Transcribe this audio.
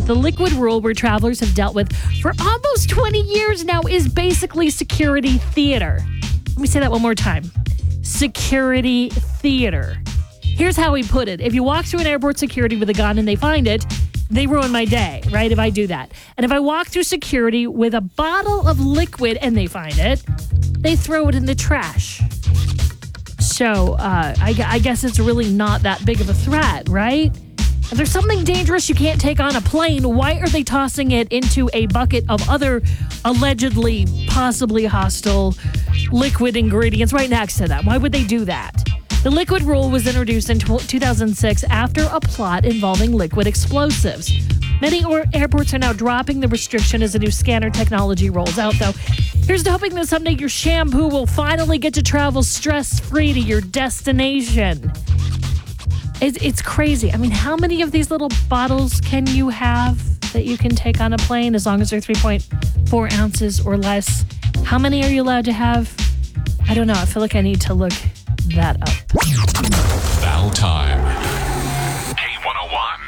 The liquid rule where travelers have dealt with for almost 20 years now is basically security theater. Let me say that one more time. Security theater. Here's how he put it. If you walk through an airport security with a gun and they find it, they ruin my day, right? If I do that. And if I walk through security with a bottle of liquid and they find it, they throw it in the trash. So I guess it's really not that big of a threat, right? If there's something dangerous you can't take on a plane, why are they tossing it into a bucket of other allegedly, possibly hostile liquid ingredients right next to them? Why would they do that? The liquid rule was introduced in 2006 after a plot involving liquid explosives. Many airports are now dropping the restriction as a new scanner technology rolls out, though. Here's to hoping that someday your shampoo will finally get to travel stress-free to your destination. It's crazy. I mean, how many of these little bottles can you have that you can take on a plane as long as they're 3.4 ounces or less? How many are you allowed to have? I don't know. I feel like I need to look that up.